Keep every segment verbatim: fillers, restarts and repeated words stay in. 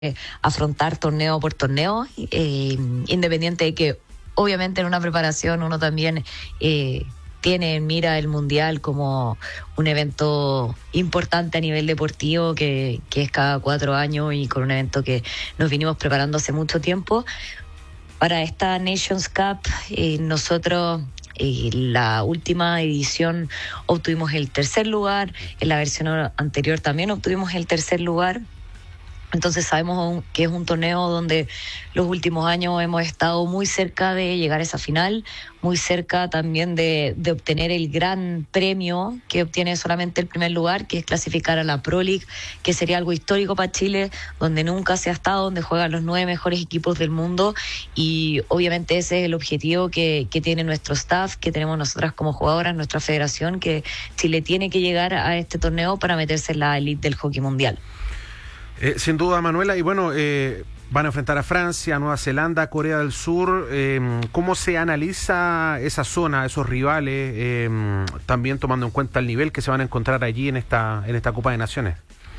afrontar torneo por torneo, eh, independiente de que obviamente en una preparación uno también eh, tiene en mira el Mundial como un evento importante a nivel deportivo que, que es cada cuatro años y con un evento que nos vinimos preparando hace mucho tiempo. Para esta Nations Cup eh, nosotros en eh, la última edición obtuvimos el tercer lugar, en la versión anterior también obtuvimos el tercer lugar. Entonces sabemos que es un torneo donde los últimos años hemos estado muy cerca de llegar a esa final, muy cerca también de, de obtener el gran premio que obtiene solamente el primer lugar, que es clasificar a la Pro League, que sería algo histórico para Chile, donde nunca se ha estado, donde juegan los nueve mejores equipos del mundo, y obviamente ese es el objetivo que, que tiene nuestro staff, que tenemos nosotras como jugadoras, nuestra federación, que Chile tiene que llegar a este torneo para meterse en la elite del hockey mundial. Eh, sin duda, Manuela, y bueno, eh, van a enfrentar a Francia, Nueva Zelanda, Corea del Sur. Eh, ¿Cómo se analiza esa zona, esos rivales, eh, también tomando en cuenta el nivel que se van a encontrar allí en esta, en esta Copa de Naciones?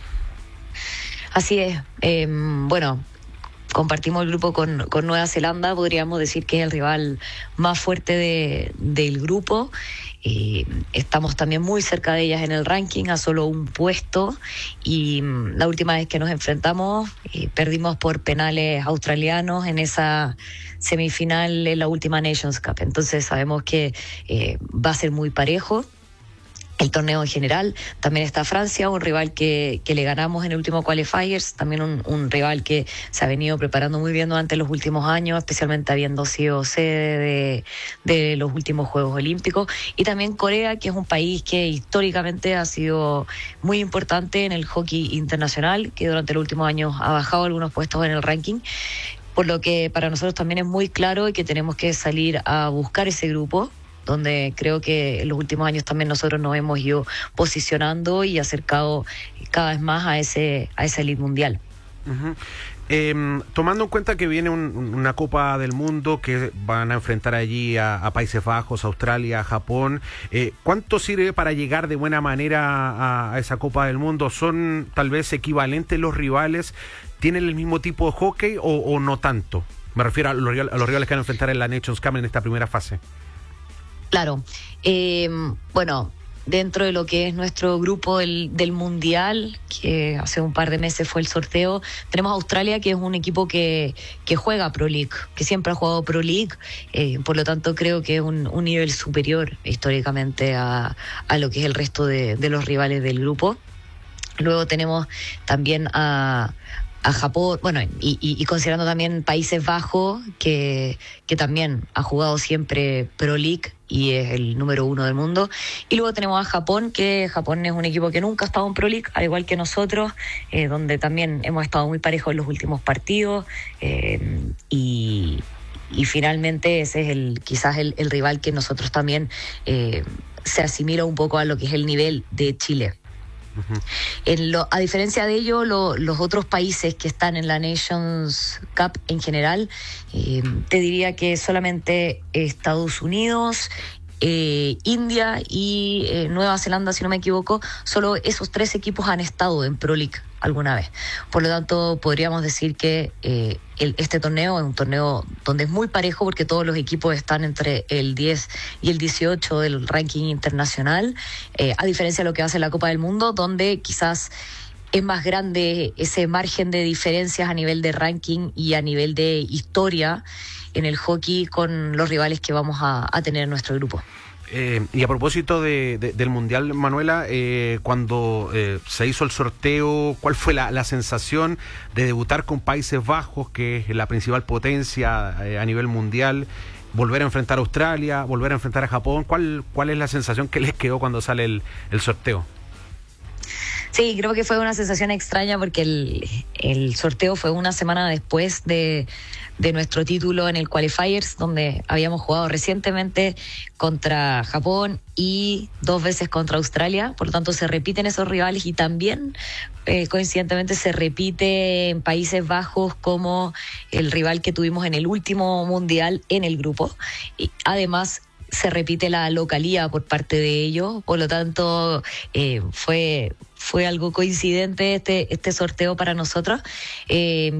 Así es. Eh, bueno, compartimos el grupo con, con Nueva Zelanda, podríamos decir que es el rival más fuerte de, del grupo. Eh, estamos también muy cerca de ellas en el ranking, a solo un puesto, y mm, la última vez que nos enfrentamos eh, perdimos por penales australianos en esa semifinal en la última Nations Cup. Entonces sabemos que eh, va a ser muy parejo el torneo en general. También está Francia, un rival que, que le ganamos en el último qualifiers, también un, un rival que se ha venido preparando muy bien durante los últimos años, especialmente habiendo sido sede de, de los últimos Juegos Olímpicos, y también Corea, que es un país que históricamente ha sido muy importante en el hockey internacional, que durante los últimos años ha bajado algunos puestos en el ranking, por lo que para nosotros también es muy claro y que tenemos que salir a buscar ese grupo, donde creo que en los últimos años también nosotros nos hemos ido posicionando y acercado cada vez más a ese a esa elite mundial. Uh-huh. Eh, tomando en cuenta que viene un, una Copa del Mundo, que van a enfrentar allí a, a Países Bajos, Australia, Japón, eh, ¿cuánto sirve para llegar de buena manera a, a esa Copa del Mundo? ¿Son tal vez equivalentes los rivales? ¿Tienen el mismo tipo de hockey o, o no tanto? Me refiero a los, a los rivales que van a enfrentar en la Nations Cup en esta primera fase. Claro, eh, bueno, dentro de lo que es nuestro grupo del, del Mundial, que hace un par de meses fue el sorteo, tenemos a Australia, que es un equipo que, que juega Pro League, que siempre ha jugado Pro League, eh, por lo tanto creo que es un, un nivel superior históricamente a, a lo que es el resto de, de los rivales del grupo. Luego tenemos también a... a Japón, bueno, y, y, y considerando también Países Bajos, que, que también ha jugado siempre Pro League y es el número uno del mundo. Y luego tenemos a Japón, que Japón es un equipo que nunca ha estado en Pro League, al igual que nosotros, eh, donde también hemos estado muy parejos en los últimos partidos, eh, y, y finalmente ese es el quizás el, el rival que nosotros también eh, se asimila un poco a lo que es el nivel de Chile. Uh-huh. En lo, a diferencia de ello, lo, los otros países que están en la Nations Cup en general, eh, te diría que solamente Estados Unidos, eh, India y eh, Nueva Zelanda, si no me equivoco, solo esos tres equipos han estado en Pro League alguna vez. Por lo tanto, podríamos decir que eh, el, este torneo es un torneo donde es muy parejo, porque todos los equipos están entre el diez y el dieciocho del ranking internacional, eh, a diferencia de lo que hace la Copa del Mundo, donde quizás es más grande ese margen de diferencias a nivel de ranking y a nivel de historia en el hockey con los rivales que vamos a, a tener en nuestro grupo. Eh, y a propósito de, de, del Mundial, Manuela, eh, cuando eh, se hizo el sorteo, ¿cuál fue la, la sensación de debutar con Países Bajos, que es la principal potencia eh, a nivel mundial, volver a enfrentar a Australia, volver a enfrentar a Japón? ¿Cuál, cuál es la sensación que les quedó cuando sale el, el sorteo? Sí, creo que fue una sensación extraña porque el, el sorteo fue una semana después de, de nuestro título en el Qualifiers, donde habíamos jugado recientemente contra Japón y dos veces contra Australia. Por lo tanto, se repiten esos rivales y también, eh, coincidentemente, se repite en Países Bajos como el rival que tuvimos en el último mundial en el grupo. Y además, se repite la localía por parte de ellos, por lo tanto eh, fue fue algo coincidente este este sorteo para nosotros. Eh,